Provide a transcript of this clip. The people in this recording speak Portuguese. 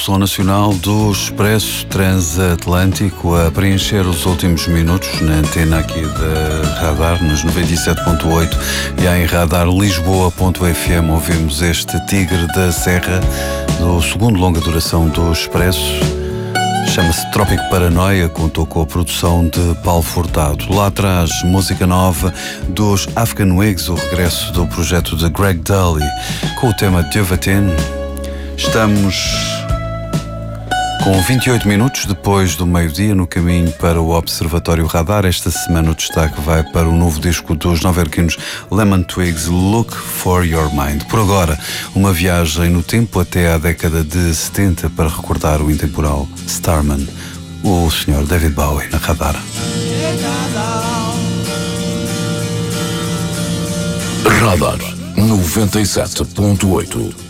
som nacional do Expresso Transatlântico a preencher os últimos minutos na antena aqui da Radar, nos 97.8 e em radarlisboa.fm ouvimos este Tigre da Serra, do segundo longa duração do Expresso. Chama-se Trópico Paranoia, contou com a produção de Paulo Furtado. Lá atrás, música nova dos Afghan Wigs, o regresso do projeto de Greg Dully, com o tema Diovatin. Estamos com 28 minutos depois do meio-dia no caminho para o Observatório Radar. Esta semana o destaque vai para o novo disco dos nova-iorquinos Lemon Twigs, Look for Your Mind. Por agora, uma viagem no tempo até à década de 70 para recordar o intemporal Starman, o Sr. David Bowie na Radar. Radar 97.8.